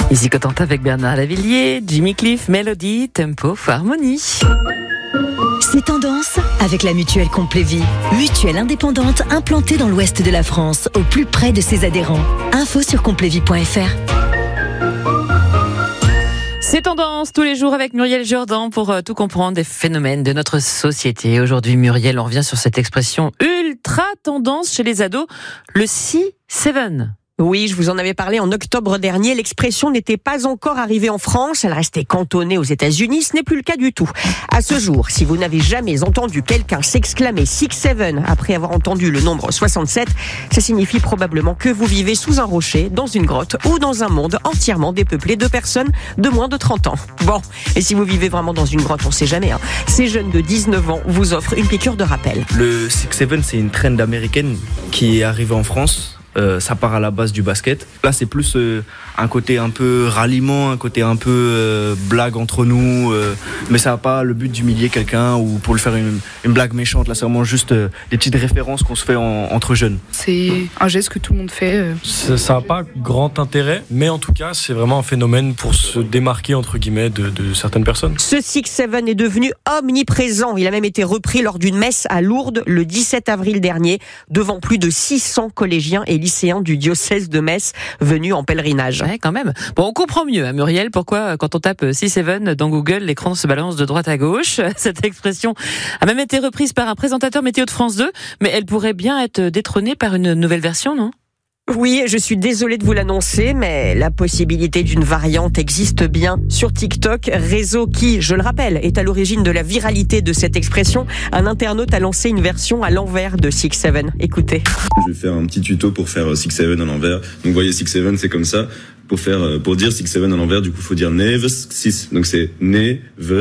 Ici Cotentin avec Bernard Lavillier, Jimmy Cliff, Mélodie, Tempo, Harmonie. C'est tendance avec la mutuelle Complévie. Mutuelle indépendante implantée dans l'ouest de la France, au plus près de ses adhérents. Info sur complévie.fr. C'est tendance tous les jours avec Muriel Jourdan pour tout comprendre des phénomènes de notre société. Aujourd'hui, Muriel, on revient sur cette expression ultra tendance chez les ados, le 6-7. Oui, je vous en avais parlé en octobre dernier. L'expression n'était pas encore arrivée en France. Elle restait cantonnée aux États-Unis. Ce n'est plus le cas du tout. À ce jour, si vous n'avez jamais entendu quelqu'un s'exclamer 6-7 après avoir entendu le nombre 67, ça signifie probablement que vous vivez sous un rocher, dans une grotte ou dans un monde entièrement dépeuplé de personnes de moins de 30 ans. Bon, et si vous vivez vraiment dans une grotte, on sait jamais, hein. Ces jeunes de 19 ans vous offrent une piqûre de rappel. Le 6-7, c'est une trend américaine qui est arrivée en France. Ça part à la base du basket. Là, c'est plus un côté un peu ralliement, un côté un peu blague entre nous. Mais ça n'a pas le but d'humilier quelqu'un ou pour lui faire une blague méchante. Là, c'est vraiment juste des petites références qu'on se fait entre jeunes. C'est un geste que tout le monde fait. Ça n'a pas grand intérêt, mais en tout cas, c'est vraiment un phénomène pour se démarquer, entre guillemets, de certaines personnes. Ce 6-7 est devenu omniprésent. Il a même été repris lors d'une messe à Lourdes le 17 avril dernier, devant plus de 600 collégiens et lycéens du diocèse de Metz venus en pèlerinage. Ouais, quand même. Bon, on comprend mieux, hein, Muriel, pourquoi quand on tape 6-7 dans Google, l'écran se balance de droite à gauche. Cette expression a même été reprise par un présentateur météo de France 2, mais elle pourrait bien être détrônée par une nouvelle version, non ? Oui, je suis désolée de vous l'annoncer, mais la possibilité d'une variante existe bien. Sur TikTok, réseau qui, je le rappelle, est à l'origine de la viralité de cette expression, un internaute a lancé une version à l'envers de 6-7. Écoutez. Je vais faire un petit tuto pour faire 6-7 à l'envers. Donc vous voyez 6-7, c'est comme ça. Pour dire 6-7 à l'envers, du coup, il faut dire neves 6. Donc c'est neves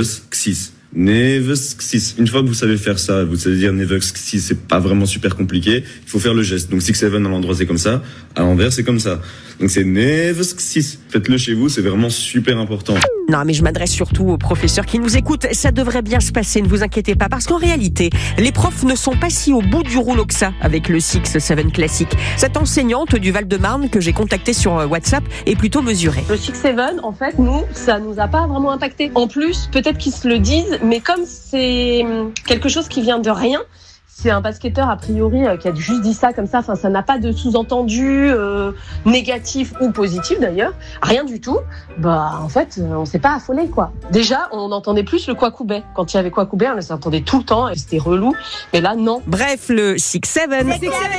6. Neves 6. Une fois que vous savez faire ça, vous savez dire neves 6, c'est pas vraiment super compliqué. Il faut faire le geste. Donc 6-7 à l'endroit, c'est comme ça. À l'envers, c'est comme ça. Donc c'est neves 6. Faites-le chez vous, c'est vraiment super important. Non, mais je m'adresse surtout aux professeurs qui nous écoutent. Ça devrait bien se passer, ne vous inquiétez pas. Parce qu'en réalité, les profs ne sont pas si au bout du rouleau que ça avec le 6-7 classique. Cette enseignante du Val-de-Marne que j'ai contactée sur WhatsApp est plutôt mesurée. Le 6-7, en fait, nous, ça nous a pas vraiment impacté. En plus, peut-être qu'ils se le disent, mais comme c'est quelque chose qui vient de rien, c'est un basketteur a priori qui a juste dit ça comme ça. Enfin, ça n'a pas de sous-entendu négatif ou positif d'ailleurs, rien du tout. Bah, en fait, on s'est pas affolé quoi. Déjà, on entendait plus le Kwakubé. Quand il y avait Kwakubé, on s'entendait tout le temps et c'était relou. Mais là, non. Bref, le 6-7.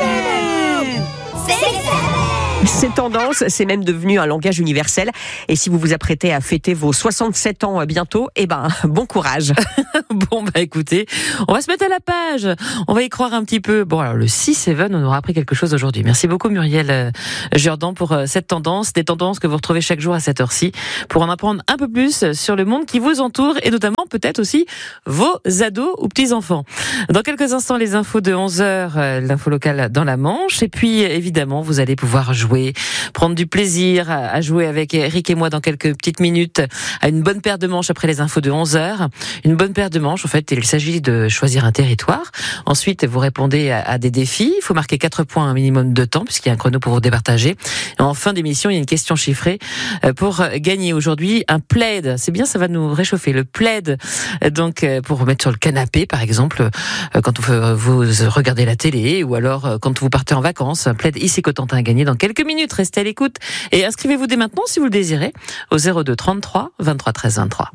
C'est tendance, c'est même devenu un langage universel. Et si vous vous apprêtez à fêter vos 67 ans bientôt, bon courage. Bon, écoutez, on va se mettre à la page. On va y croire un petit peu. Bon, alors le 6-7, on aura appris quelque chose aujourd'hui. Merci beaucoup Muriel Jourdan pour cette tendance, des tendances que vous retrouvez chaque jour à cette heure-ci, pour en apprendre un peu plus sur le monde qui vous entoure et notamment peut-être aussi vos ados ou petits-enfants. Dans quelques instants, les infos de 11h, l'info locale dans la Manche. Et puis, évidemment, vous allez pouvoir jouer, prendre du plaisir à jouer avec Eric et moi dans quelques petites minutes à une bonne paire de manches après les infos de 11h. Une bonne paire de manches, en fait, il s'agit de choisir un territoire. Ensuite, vous répondez à des défis. Il faut marquer 4 points un minimum de temps puisqu'il y a un chrono pour vous départager. Et en fin d'émission, il y a une question chiffrée pour gagner aujourd'hui un plaid. C'est bien, ça va nous réchauffer. Le plaid, donc, pour mettre sur le canapé, par exemple, quand vous regardez la télé ou alors quand vous partez en vacances. Un plaid ici Cotentin à gagner dans quelques minutes. Restez à l'écoute et inscrivez-vous dès maintenant si vous le désirez au 02 33 23 13 23.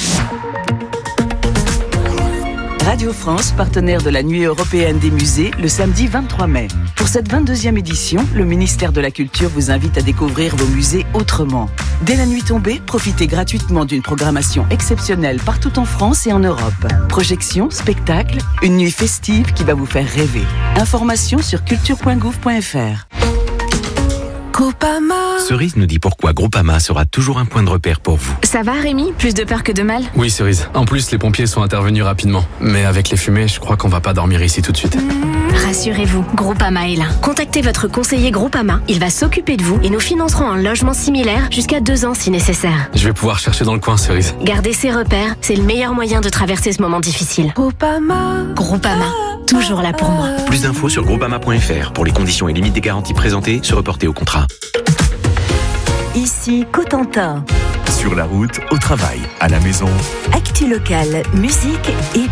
Radio France, partenaire de la Nuit européenne des musées, le samedi 23 mai. Pour cette 22e édition, le ministère de la Culture vous invite à découvrir vos musées autrement. Dès la nuit tombée, profitez gratuitement d'une programmation exceptionnelle partout en France et en Europe. Projections, spectacles, une nuit festive qui va vous faire rêver. Informations sur culture.gouv.fr. Groupama. Cerise nous dit pourquoi Groupama sera toujours un point de repère pour vous. Ça va Rémi ? Plus de peur que de mal ? Oui Cerise. En plus les pompiers sont intervenus rapidement. Mais avec les fumées, je crois qu'on va pas dormir ici tout de suite. Rassurez-vous, Groupama est là. Contactez votre conseiller Groupama. Il va s'occuper de vous et nous financerons un logement similaire jusqu'à 2 ans si nécessaire. Je vais pouvoir chercher dans le coin Cerise. Gardez ses repères, c'est le meilleur moyen de traverser ce moment difficile. Groupama. Toujours là pour moi. Plus d'infos sur groupama.fr. Pour les conditions et limites des garanties présentées, se reporter au contrat. ici Cotentin. Sur la route, au travail, à la maison. Actu locale, musique et